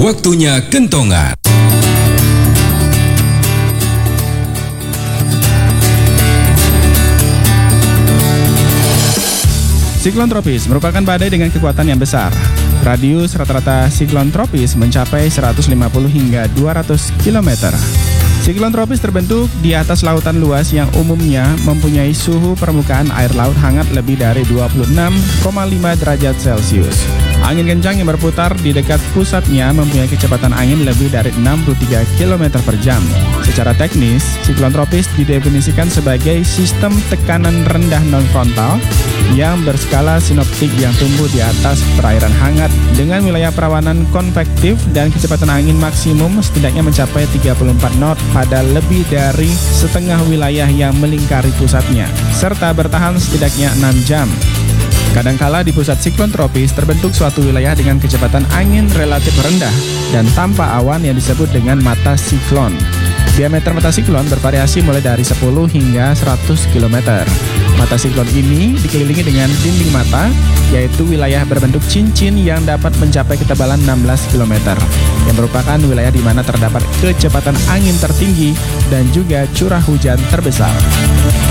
Waktunya kentongan. Siklon tropis merupakan badai dengan kekuatan yang besar. Radius rata-rata siklon tropis mencapai 150 hingga 200 km. Siklon tropis terbentuk di atas lautan luas yang umumnya mempunyai suhu permukaan air laut hangat lebih dari 26,5 derajat Celcius. Angin kencang yang berputar di dekat pusatnya mempunyai kecepatan angin lebih dari 63 km per jam. Secara teknis, siklon tropis didefinisikan sebagai sistem tekanan rendah non-frontal yang berskala sinoptik yang tumbuh di atas perairan hangat dengan wilayah perawanan konvektif dan kecepatan angin maksimum setidaknya mencapai 34 knot pada lebih dari setengah wilayah yang melingkari pusatnya, serta bertahan setidaknya 6 jam. Kadangkala di pusat siklon tropis terbentuk suatu wilayah dengan kecepatan angin relatif rendah dan tanpa awan yang disebut dengan mata siklon. Diameter mata siklon bervariasi mulai dari 10 hingga 100 km. Mata siklon ini dikelilingi dengan dinding mata, yaitu wilayah berbentuk cincin yang dapat mencapai ketebalan 16 km, yang merupakan wilayah di mana terdapat kecepatan angin tertinggi dan juga curah hujan terbesar.